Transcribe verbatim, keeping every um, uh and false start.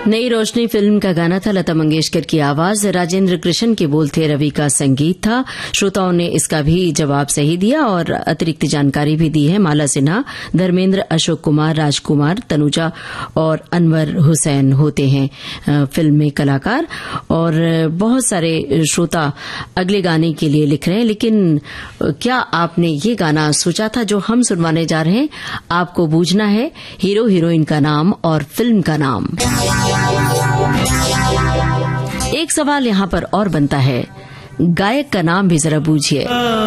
Nai Roshni film का गाना था, लता मंगेशकर की आवाज, राजेंद्र कृष्ण के बोल थे, रवि का संगीत था। श्रोताओं ने इसका भी जवाब सही दिया और अतिरिक्त जानकारी भी दी है। माला सिन्हा, धर्मेंद्र, अशोक कुमार, राजकुमार, तनुजा और अनवर हुसैन होते हैं फिल्म में कलाकार। और बहुत सारे श्रोता अगले गाने के लिए लिख रहे हैं, लेकिन क्या आपने ये गाना सोचा था जो हम सुनवाने जा रहे हैं? आपको बूझना है हीरो हीरोइन का नाम और फिल्म का नाम। एक सवाल यहाँ पर और बनता है, गायक का नाम भी जरा बूझिए।